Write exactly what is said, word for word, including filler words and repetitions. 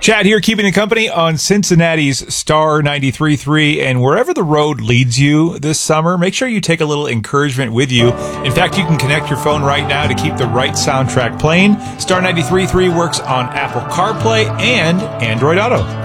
Chad here, keeping you company on Cincinnati's Star ninety-three point three. And wherever the road leads you this summer, make sure you take a little encouragement with you. In fact, you can connect your phone right now to keep the right soundtrack playing. Star ninety-three point three works on Apple CarPlay and Android Auto.